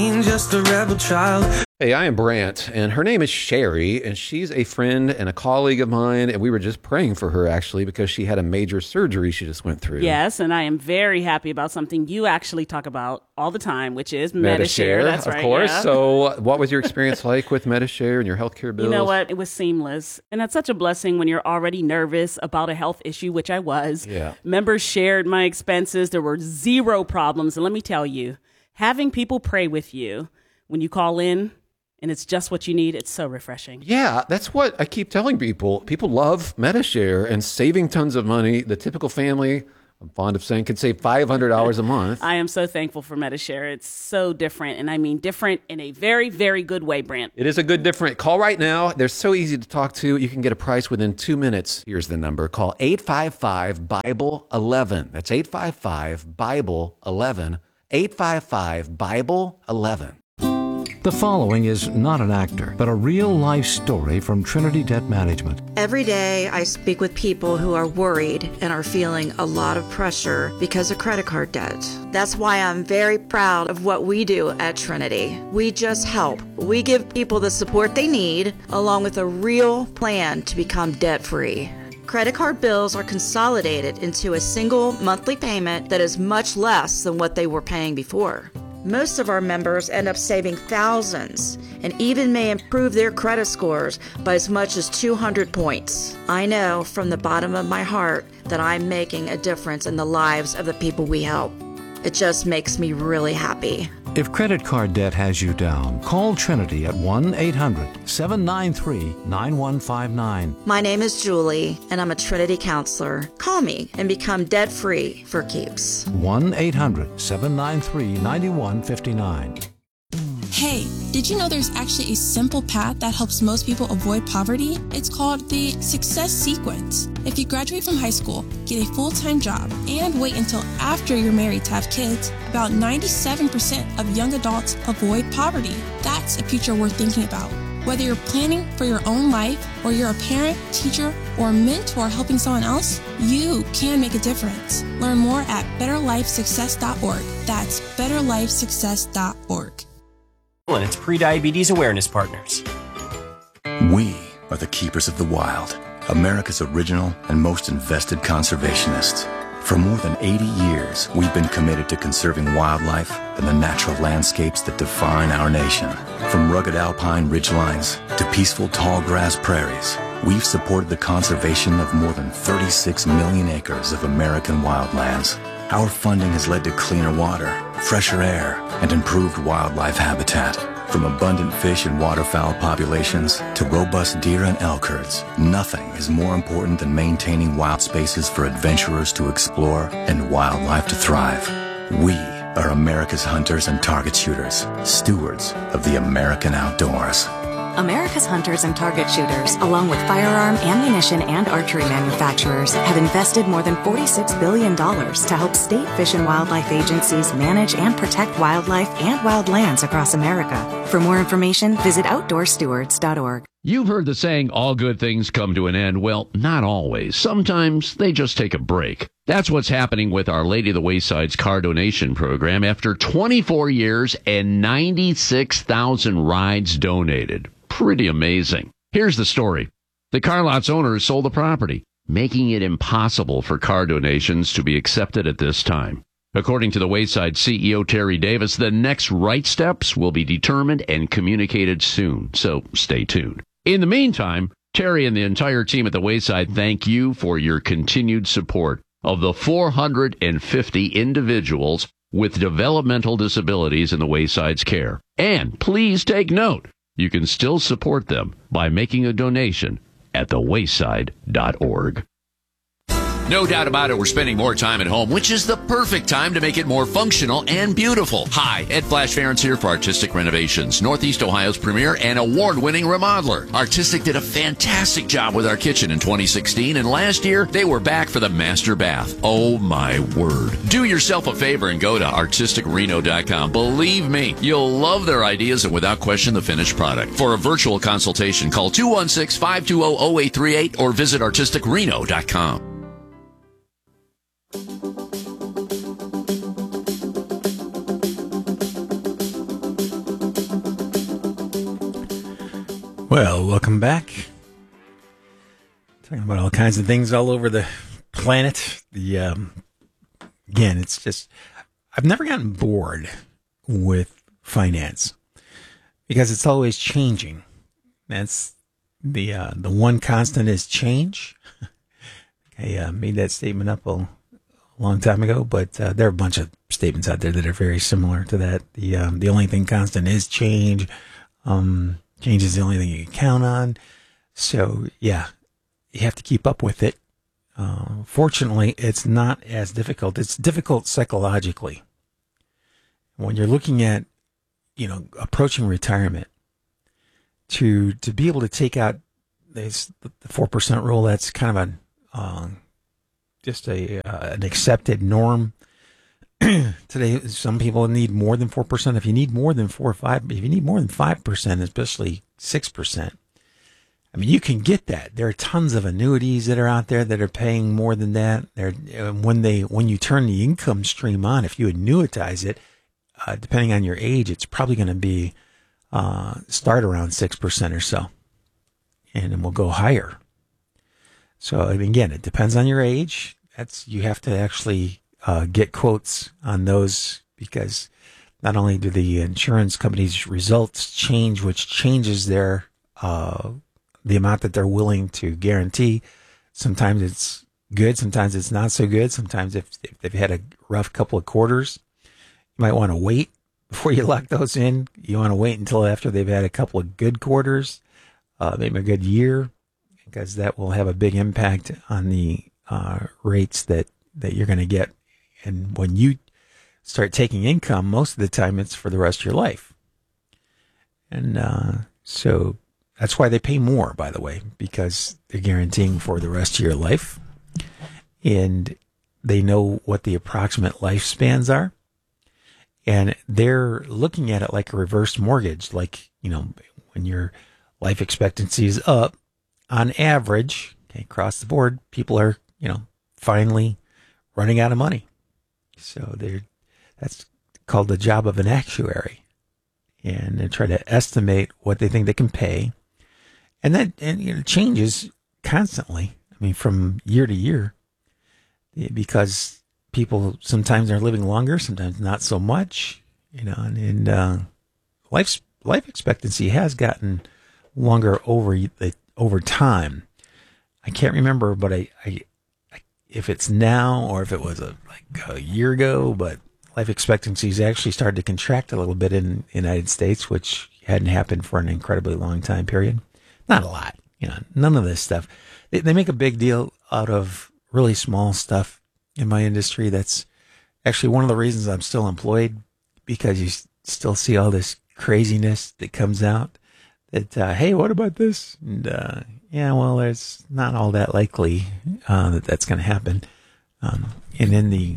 Just a rebel child. Hey, I am Brant, and her name is Sherry, and she's a friend and a colleague of mine, and we were just praying for her, actually, because she had a major surgery she just went through. Yes, and I am very happy about something you actually talk about all the time, which is Medi-Share. That's right, of course. yeah. So what was your experience like with Medi-Share and your healthcare bills? You know what? It was seamless. And that's such a blessing when you're already nervous about a health issue, which I was. Yeah. Members shared my expenses. There were zero problems. And let me tell you, having people pray with you when you call in, and it's just what you need, it's so refreshing. Yeah, that's what I keep telling people. People love Medi-Share and saving tons of money. The typical family, I'm fond of saying, can save $500 a month. I am so thankful for Medi-Share. It's so different, and I mean different in a very, very good way, Brant. It is a good different. Call right now. They're so easy to talk to. You can get a price within 2 minutes. Here's the number. Call 855-BIBLE-11. That's 855-BIBLE-11. 855-BIBLE-11. The following is not an actor, but a real-life story from Trinity Debt Management. Every day, I speak with people who are worried and are feeling a lot of pressure because of credit card debt. That's why I'm very proud of what we do at Trinity. We just help. We give people the support they need, along with a real plan to become debt-free. Credit card bills are consolidated into a single monthly payment that is much less than what they were paying before. Most of our members end up saving thousands and even may improve their credit scores by as much as 200 points. I know from the bottom of my heart that I'm making a difference in the lives of the people we help. It just makes me really happy. If credit card debt has you down, call Trinity at 1-800-793-9159. My name is Julie, and I'm a Trinity counselor. Call me and become debt-free for keeps. 1-800-793-9159. Hey, did you know there's actually a simple path that helps most people avoid poverty? It's called the Success Sequence. If you graduate from high school, get a full-time job, and wait until after you're married to have kids, about 97% of young adults avoid poverty. That's a future worth thinking about. Whether you're planning for your own life, or you're a parent, teacher, or a mentor helping someone else, you can make a difference. Learn more at betterlifesuccess.org. That's betterlifesuccess.org. And its pre-diabetes awareness partners. We are the keepers of the wild, America's original and most invested conservationists. For more than 80 years, we've been committed to conserving wildlife and the natural landscapes that define our nation. From rugged alpine ridgelines to peaceful tall grass prairies, we've supported the conservation of more than 36 million acres of American wildlands. Our funding has led to cleaner water, fresher air, and improved wildlife habitat. From abundant fish and waterfowl populations to robust deer and elk herds, nothing is more important than maintaining wild spaces for adventurers to explore and wildlife to thrive. We are America's hunters and target shooters, stewards of the American outdoors. America's hunters and target shooters, along with firearm, ammunition, and archery manufacturers, have invested more than $46 billion to help state fish and wildlife agencies manage and protect wildlife and wildlands across America. For more information, visit outdoorstewards.org. You've heard the saying, all good things come to an end. Well, not always. Sometimes they just take a break. That's what's happening with Our Lady of the Wayside's car donation program after 24 years and 96,000 rides donated. Pretty amazing. Here's the story. The car lot's owners sold the property, making it impossible for car donations to be accepted at this time. According to the Wayside CEO, Terry Davis, the next right steps will be determined and communicated soon, so stay tuned. In the meantime, Terry and the entire team at the Wayside thank you for your continued support of the 450 individuals with developmental disabilities in the Wayside's care. And please take note, you can still support them by making a donation at thewayside.org. No doubt about it, we're spending more time at home, which is the perfect time to make it more functional and beautiful. Hi, Ed Flash Ferentz here for Artistic Renovations, Northeast Ohio's premier and award-winning remodeler. Artistic did a fantastic job with our kitchen in 2016, and last year, they were back for the master bath. Oh my word. Do yourself a favor and go to artisticreno.com. Believe me, you'll love their ideas and without question the finished product. For a virtual consultation, call 216-520-0838 or visit artisticreno.com. Well, welcome back. Talking about all kinds of things all over the planet. Again, it's just, I've never gotten bored with finance because it's always changing. That's the one constant is change. I made that statement up a long time ago, but there are a bunch of statements out there that are very similar to that. The only thing constant is change. Change is the only thing you can count on. So, yeah, you have to keep up with it. Fortunately, it's not as difficult. It's difficult psychologically. When you're looking at, approaching retirement, to be able to take out the 4% rule, that's kind of an accepted norm. Today, some people need more than 4%. If you need more than 4 or 5, if you need more than 5%, especially 6%, I mean, you can get that. There are tons of annuities that are out there that are paying more than that. When you turn the income stream on, if you annuitize it, depending on your age, it's probably going to be start around 6% or so, and then we'll go higher. So again, it depends on your age. You have to actually get quotes on those, because not only do the insurance companies' results change, which changes their the amount that they're willing to guarantee. Sometimes it's good, sometimes it's not so good. Sometimes if they've had a rough couple of quarters, you might want to wait before you lock those in. You want to wait until after they've had a couple of good quarters, maybe a good year, because that will have a big impact on the rates that you're going to get. And when you start taking income, most of the time it's for the rest of your life. And so that's why they pay more, by the way, because they're guaranteeing for the rest of your life. And they know what the approximate lifespans are. And they're looking at it like a reverse mortgage. Like, when your life expectancy is up, on average, across the board, people are, finally running out of money. So that's called the job of an actuary. And they try to estimate what they think they can pay. And that it changes constantly. I mean, from year to year, because people sometimes are living longer, sometimes not so much, and life expectancy has gotten longer over time. I can't remember, but I if it's now or if it was a year ago, but life expectancy has actually started to contract a little bit in the United States, which hadn't happened for an incredibly long time period. Not a lot, none of this stuff. They make a big deal out of really small stuff in my industry. That's actually one of the reasons I'm still employed, because you still see all this craziness that comes out that, hey, what about this? And, it's not all that likely that's going to happen. And then the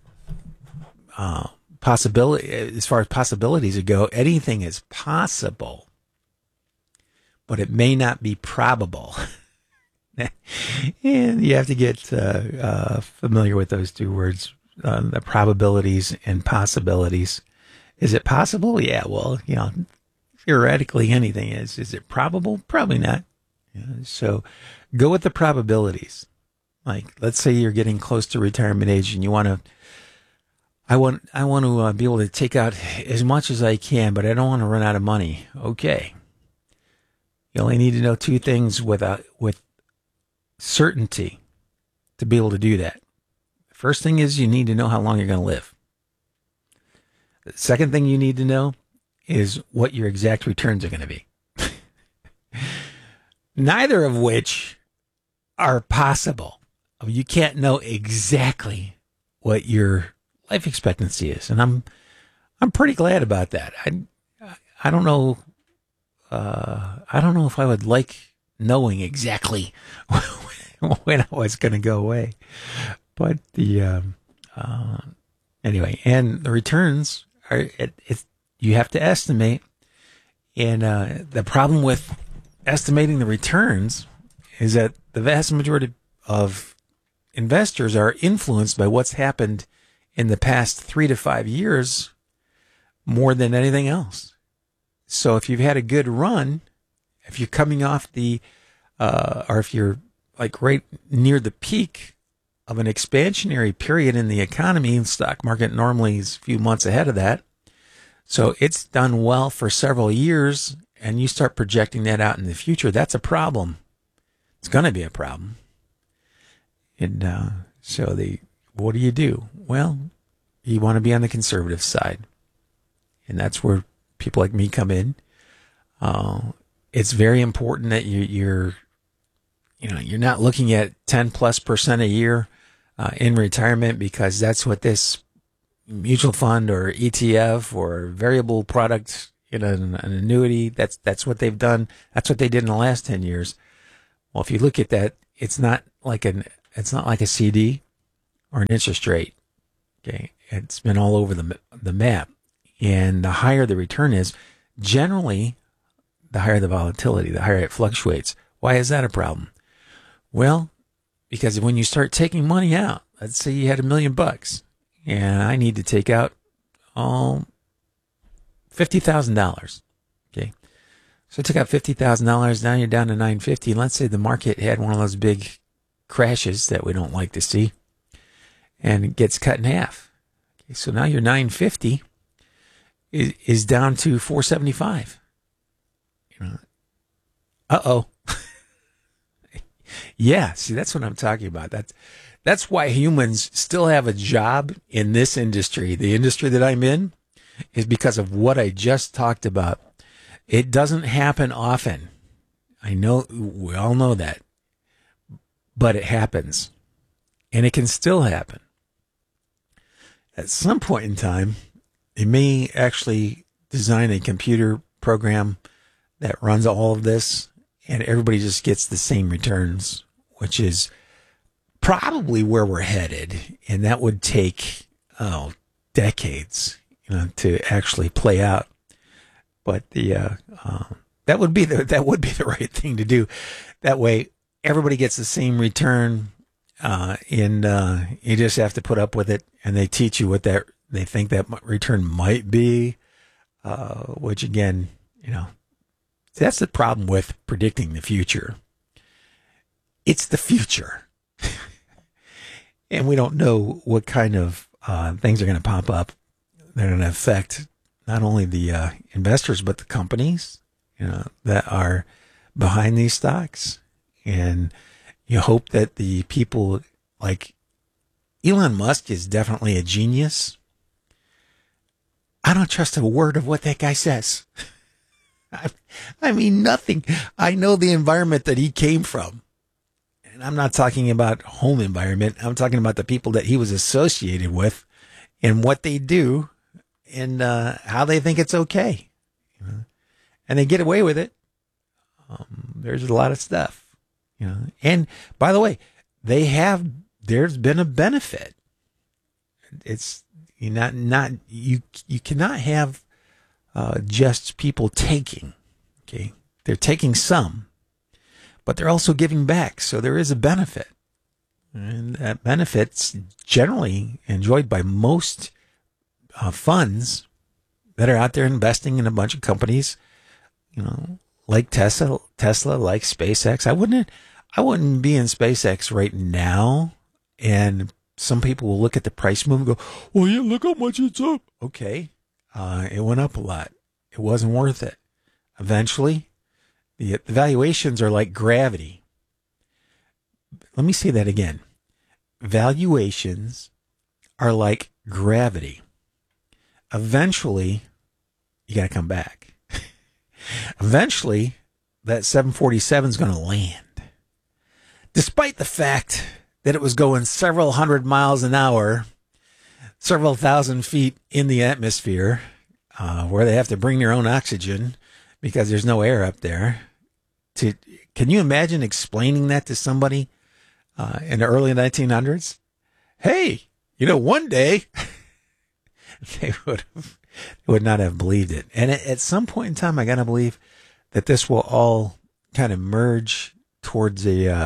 possibility, as far as possibilities go, anything is possible, but it may not be probable. And you have to get familiar with those two words, the probabilities and possibilities. Is it possible? Yeah, well, theoretically anything is. Is it probable? Probably not. So go with the probabilities. Like, let's say you're getting close to retirement age and you want to, I want to be able to take out as much as I can, but I don't want to run out of money. Okay. You only need to know two things with certainty to be able to do that. First thing is you need to know how long you're going to live. The second thing you need to know is what your exact returns are going to be. Neither of which are possible. I mean, you can't know exactly what your life expectancy is, and I'm pretty glad about that. I don't know. I don't know if I would like knowing exactly when I was going to go away, but anyway, and the returns are you have to estimate, and the problem with estimating the returns is that the vast majority of investors are influenced by what's happened in the past 3 to 5 years more than anything else. So if you've had a good run, If you're coming off or if you're like right near the peak of an expansionary period in the economy, and stock market normally is a few months ahead of that. So it's done well for several years, and you start projecting that out in the future. That's a problem. It's going to be a problem. And what do? Well, you want to be on the conservative side. And that's where people like me come in. It's very important that you're not looking at 10+% a year in retirement, because that's what this mutual fund or ETF or variable product, an annuity, that's what they've done. That's what they did in the last 10 years. Well, if you look at that, it's not like a CD or an interest rate. Okay. It's been all over the map. And the higher the return is, generally, the higher the volatility, the higher it fluctuates. Why is that a problem? Well, because when you start taking money out, let's say you had $1 million and I need to take out $50,000. Okay. So I took out $50,000. Now you're down to $950. And let's say the market had one of those big crashes that we don't like to see, and it gets cut in half. Okay. So now your $950 is down to $475. Uh-oh. Yeah, see, that's what I'm talking about. That's why humans still have a job in this industry. The industry that I'm in is because of what I just talked about. It doesn't happen often. I know, we all know that. But it happens. And it can still happen. At some point in time, they may actually design a computer program that runs all of this, and everybody just gets the same returns, which is probably where we're headed. And that would take decades, to actually play out. But that would be the right thing to do. That way, everybody gets the same return, and you just have to put up with it. And they teach you what they think that return might be, which again, that's the problem with predicting the future. It's the future. And we don't know what kind of things are going to pop up that are going to affect not only the investors, but the companies that are behind these stocks. And you hope that the people like Elon Musk is definitely a genius. I don't trust a word of what that guy says. I mean, nothing. I know the environment that he came from. And I'm not talking about home environment. I'm talking about the people that he was associated with and what they do and how they think it's okay. And they get away with it. There's a lot of stuff, And by the way, there's been a benefit. It's you cannot have just people taking. Okay, they're taking some, but they're also giving back. So there is a benefit, and that benefit's generally enjoyed by most funds that are out there investing in a bunch of companies, like Tesla, like SpaceX. I wouldn't be in SpaceX right now, and some people will look at the price move and go, "Well, yeah, look how much it's up." Okay, it went up a lot. It wasn't worth it. Eventually, the valuations are like gravity. Let me say that again. Valuations are like gravity. Eventually, you got to come back. Eventually, that 747 is going to land. Despite the fact that it was going several hundred miles an hour, several thousand feet in the atmosphere, where they have to bring their own oxygen because there's no air up there. Can you imagine explaining that to somebody in the early 1900s? Hey, one day they would not have believed it. And at some point in time, I got to believe that this will all kind of merge towards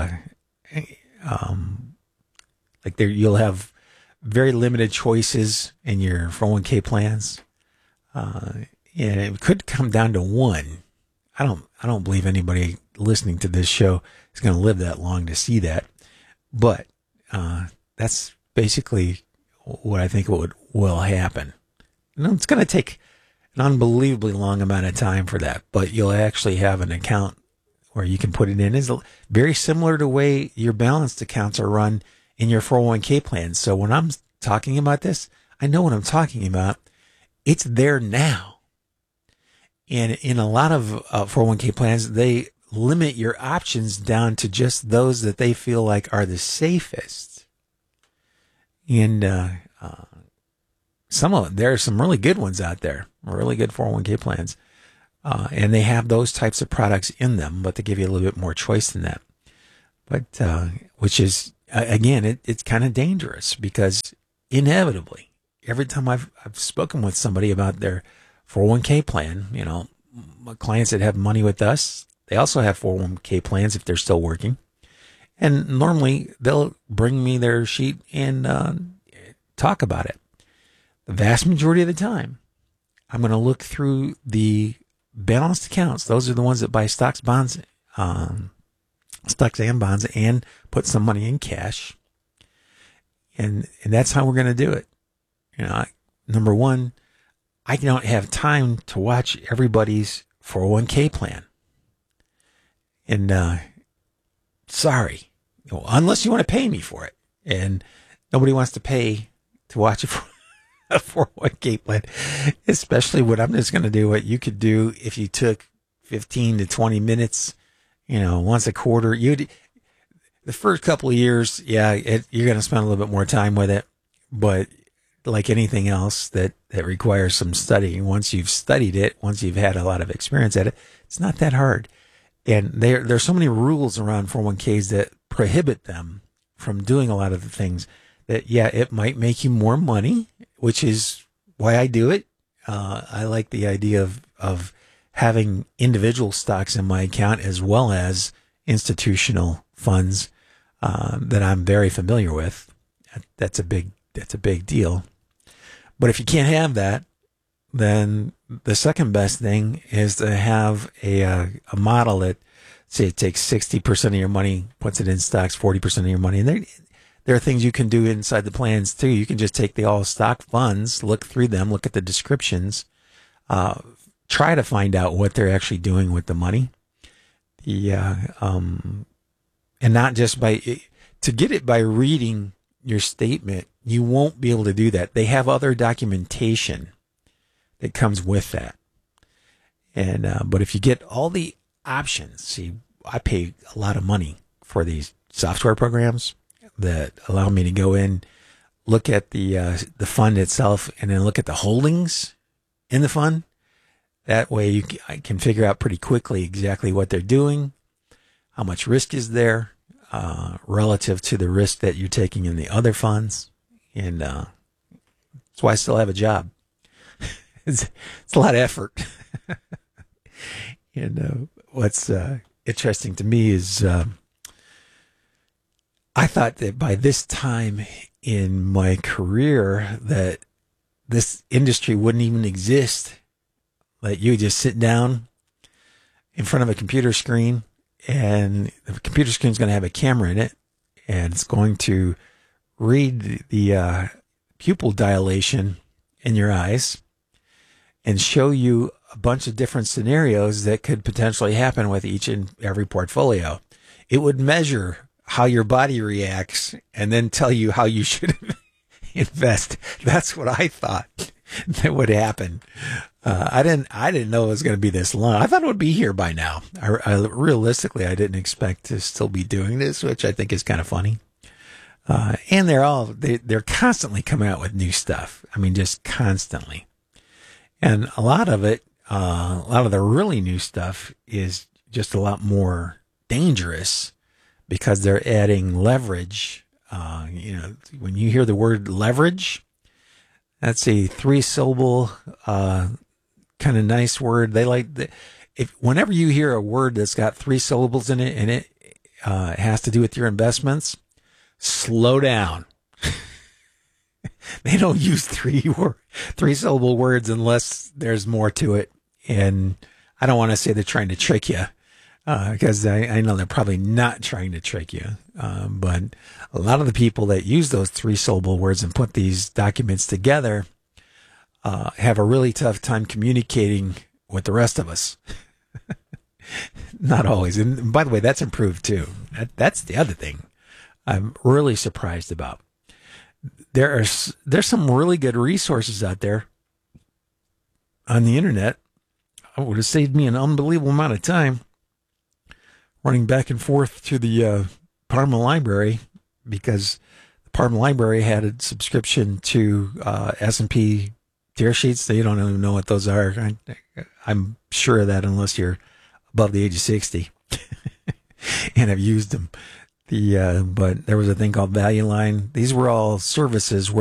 you'll have very limited choices in your 401k plans. And it could come down to one. I don't believe anybody listening to this show is going to live that long to see that. But that's basically what I think will happen. And it's going to take an unbelievably long amount of time for that, but you'll actually have an account where you can put it in. It's very similar to the way your balanced accounts are run in your 401k plans. So when I'm talking about this, I know what I'm talking about. It's there now. And in a lot of 401k plans, they limit your options down to just those that they feel like are the safest. And there are some really good ones out there, really good 401k plans. And they have those types of products in them, but they give you a little bit more choice than that. But, which is, again, it's kind of dangerous because inevitably, every time I've spoken with somebody about their 401k plan, my clients that have money with us, they also have 401k plans if they're still working. And normally they'll bring me their sheet and talk about it. The vast majority of the time, I'm going to look through the balanced accounts. Those are the ones that buy stocks, bonds, stocks and bonds, and put some money in cash. And that's how we're going to do it. Number one, I don't have time to watch everybody's 401k plan. And sorry, unless you want to pay me for it. And nobody wants to pay to watch a 401k plan, especially what I'm just going to do what you could do if you took 15 to 20 minutes, once a quarter. The first couple of years, you're going to spend a little bit more time with it, but like anything else that requires some studying, once you've studied it, once you've had a lot of experience at it, it's not that hard. And there's so many rules around 401ks that prohibit them from doing a lot of the things that, it might make you more money, which is why I do it. I like the idea of having individual stocks in my account as well as institutional funds that I'm very familiar with. That's a big deal. But if you can't have that, then the second best thing is to have a model that, say, it takes 60% of your money, puts it in stocks, 40% of your money. And there are things you can do inside the plans too. You can just take the all stock funds, look through them, look at the descriptions, try to find out what they're actually doing with the money. And not just to get it by reading your statement, you won't be able to do that. They have other documentation that comes with that. And, but if you get all the options, see, I pay a lot of money for these software programs that allow me to go in, look at the fund itself, and then look at the holdings in the fund. That way I can figure out pretty quickly exactly what they're doing, how much risk is there, relative to the risk that you're taking in the other funds. And that's why I still have a job. It's a lot of effort. And what's interesting to me is I thought that by this time in my career that this industry wouldn't even exist. That you just sit down in front of a computer screen, and the computer screen is going to have a camera in it, and it's going to read the pupil dilation in your eyes and show you a bunch of different scenarios that could potentially happen with each and every portfolio. It would measure how your body reacts and then tell you how you should invest. That's what I thought that would happen. I didn't know it was going to be this long. I thought it would be here by now. Realistically, I didn't expect to still be doing this, which I think is kind of funny. And they're constantly coming out with new stuff. I mean, just constantly. And a lot of it, a lot of the really new stuff is just a lot more dangerous because they're adding leverage. When you hear the word leverage, that's a 3-syllable, kind of nice word. They like whenever you hear a word that's got 3 syllables in it and it has to do with your investments, slow down. They don't use 3-syllable words unless there's more to it. And I don't want to say they're trying to trick you, because I know they're probably not trying to trick you. But a lot of the people that use those 3-syllable words and put these documents together have a really tough time communicating with the rest of us. Not always. And by the way, that's improved too. That's the other thing I'm really surprised about. There's some really good resources out there on the internet. It would have saved me an unbelievable amount of time running back and forth to the Parma Library, because the Parma Library had a subscription to S&P tear sheets. They don't even know what those are. I'm sure of that unless you're above the age of 60 and have used them. But there was a thing called Value Line. These were all services where